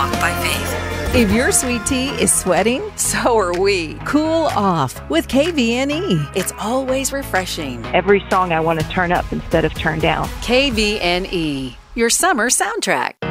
walk by faith. If your sweet tea is sweating, So are we. cool off with KVNE. It's always refreshing. Every song I want to turn up instead of turn down. KVNE, your summer soundtrack.